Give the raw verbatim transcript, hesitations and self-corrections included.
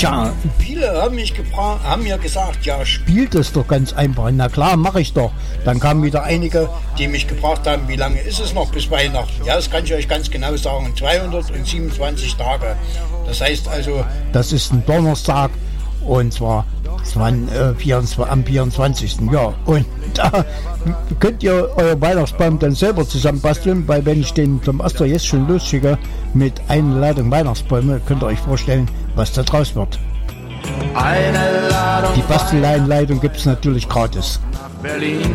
Tja, viele haben mich gebra- haben mir gesagt, ja, spielt es doch ganz einfach. Na klar, mache ich doch. Dann kamen wieder einige, die mich gefragt haben, wie lange ist es noch bis Weihnachten? Ja, das kann ich euch ganz genau sagen, zweihundertsiebenundzwanzig Tage. Das heißt also... Das ist ein Donnerstag und zwar, zwar äh, vierundzwanzig, am vierundzwanzigsten Ja, und da könnt ihr euer Weihnachtsbaum dann selber zusammenbasteln, weil wenn ich den zum Oster jetzt schon losschicke mit einer Ladung Weihnachtsbäume, könnt ihr euch vorstellen, was da draus wird. Die Bastelleinleitung gibt es natürlich gratis.